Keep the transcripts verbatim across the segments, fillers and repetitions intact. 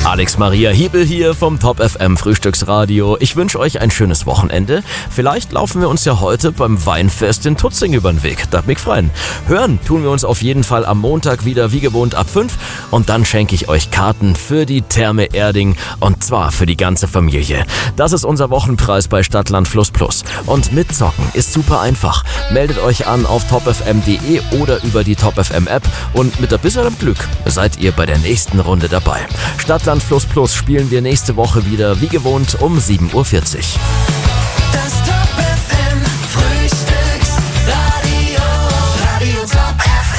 Alex Maria Hiebel hier vom Top F M Frühstücksradio. Ich wünsche euch ein schönes Wochenende. Vielleicht laufen wir uns ja heute beim Weinfest in Tutzing über den Weg. Darf mich freuen. Hören tun wir uns auf jeden Fall am Montag wieder wie gewohnt ab fünf. Und dann schenke ich euch Karten für die Therme Erding. Und zwar für die ganze Familie. Das ist unser Wochenpreis bei Stadtland Fluss Plus. Und mitzocken ist super einfach. Meldet euch an auf top f m punkt d e oder über die Top F M App. Und mit ein bisschen Glück seid ihr bei der nächsten Runde dabei. Stadtland Fluss Plus spielen wir nächste Woche wieder wie gewohnt um sieben Uhr vierzig. Das Top F M Frühstücksradio, Radio Top F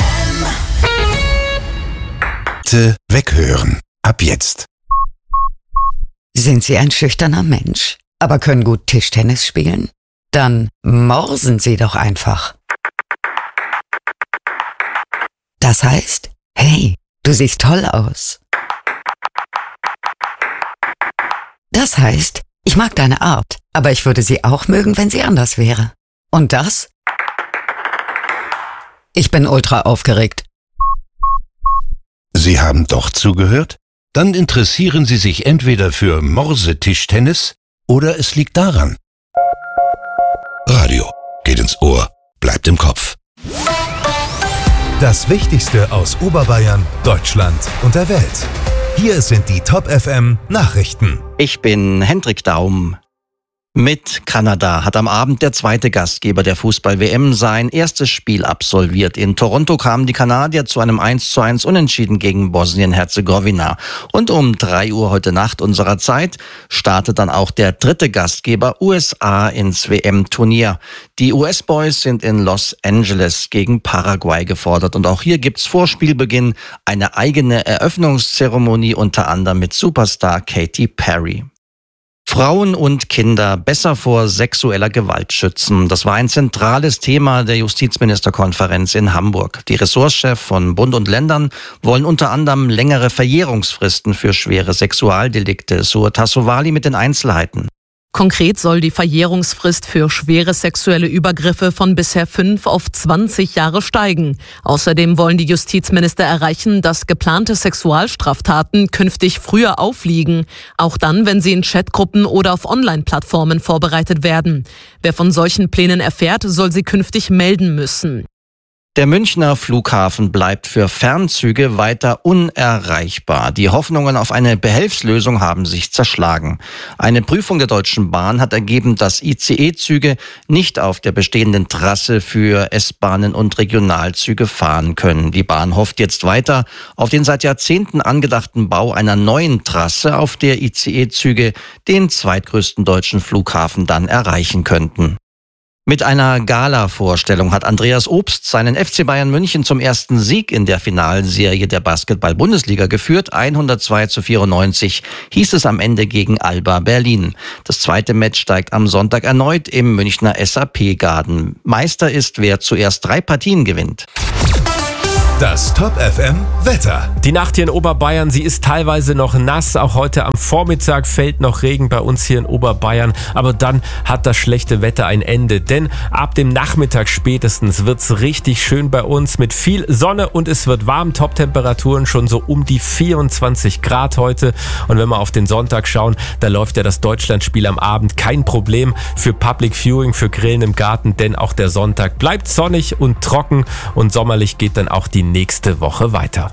M. Bitte weghören. Ab jetzt. Sind Sie ein schüchterner Mensch, aber können gut Tischtennis spielen? Dann morsen Sie doch einfach. Das heißt, hey, du siehst toll aus. Das heißt, ich mag deine Art, aber ich würde sie auch mögen, wenn sie anders wäre. Und das? Ich bin ultra aufgeregt. Sie haben doch zugehört? Dann interessieren Sie sich entweder für Morsetischtennis oder es liegt daran. Radio geht ins Ohr, bleibt im Kopf. Das Wichtigste aus Oberbayern, Deutschland und der Welt. Hier sind die Top F M Nachrichten. Ich bin Hendrik Daum. Mit Kanada hat am Abend der zweite Gastgeber der Fußball-W M sein erstes Spiel absolviert. In Toronto kamen die Kanadier zu einem eins zu eins Unentschieden gegen Bosnien-Herzegowina. Und um drei Uhr heute Nacht unserer Zeit startet dann auch der dritte Gastgeber U S A ins W M-Turnier. Die U S-Boys sind in Los Angeles gegen Paraguay gefordert. Und auch hier gibt's vor Spielbeginn eine eigene Eröffnungszeremonie, unter anderem mit Superstar Katy Perry. Frauen und Kinder besser vor sexueller Gewalt schützen. Das war ein zentrales Thema der Justizministerkonferenz in Hamburg. Die Ressortchefs von Bund und Ländern wollen unter anderem längere Verjährungsfristen für schwere Sexualdelikte. Suur Tassovali mit den Einzelheiten. Konkret soll die Verjährungsfrist für schwere sexuelle Übergriffe von bisher fünf auf zwanzig Jahre steigen. Außerdem wollen die Justizminister erreichen, dass geplante Sexualstraftaten künftig früher aufliegen, auch dann, wenn sie in Chatgruppen oder auf Online-Plattformen vorbereitet werden. Wer von solchen Plänen erfährt, soll sie künftig melden müssen. Der Münchner Flughafen bleibt für Fernzüge weiter unerreichbar. Die Hoffnungen auf eine Behelfslösung haben sich zerschlagen. Eine Prüfung der Deutschen Bahn hat ergeben, dass I C E-Züge nicht auf der bestehenden Trasse für S-Bahnen und Regionalzüge fahren können. Die Bahn hofft jetzt weiter auf den seit Jahrzehnten angedachten Bau einer neuen Trasse, auf der I C E-Züge den zweitgrößten deutschen Flughafen dann erreichen könnten. Mit einer Gala-Vorstellung hat Andreas Obst seinen F C Bayern München zum ersten Sieg in der Finalserie der Basketball-Bundesliga geführt. hundertzwei zu vierundneunzig hieß es am Ende gegen Alba Berlin. Das zweite Match steigt am Sonntag erneut im Münchner S A P-Garden. Meister ist, wer zuerst drei Partien gewinnt. Das Top F M Wetter. Die Nacht hier in Oberbayern, sie ist teilweise noch nass. Auch heute am Vormittag fällt noch Regen bei uns hier in Oberbayern. Aber dann hat das schlechte Wetter ein Ende. Denn ab dem Nachmittag spätestens wird's richtig schön bei uns mit viel Sonne und es wird warm. Top-Temperaturen schon so um die vierundzwanzig Grad heute. Und wenn wir auf den Sonntag schauen, da läuft ja das Deutschlandspiel am Abend. Kein Problem für Public Viewing, für Grillen im Garten. Denn auch der Sonntag bleibt sonnig und trocken. Und sommerlich geht dann auch die nächste Woche weiter.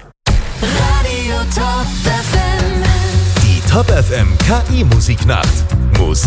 Radio Top F M. Die Top F M K I-Musiknacht. Musik